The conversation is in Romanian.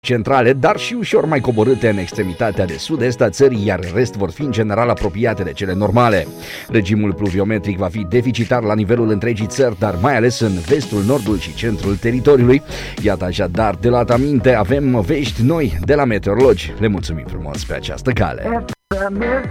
centrale, dar și ușor mai coborâte în extremitatea de sud-est a țării, iar în rest vor fi în general apropiate de cele normale. Regimul pluviometric va fi deficitar la nivelul întregii țări, dar mai ales în vestul, nordul și centrul teritoriului. Iată așadar, de la aminte avem vești noi de la meteorologi. Le mulțumim frumos pe această cale.